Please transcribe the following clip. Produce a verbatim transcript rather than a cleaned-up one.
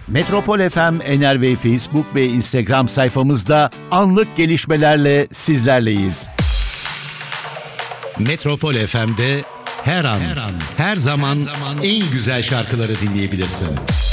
Metropol F M Enerve Facebook ve Instagram sayfamızda anlık gelişmelerle sizlerleyiz. Metropol F M'de her an, her an, her zaman, her zaman en güzel şarkıları dinleyebilirsin.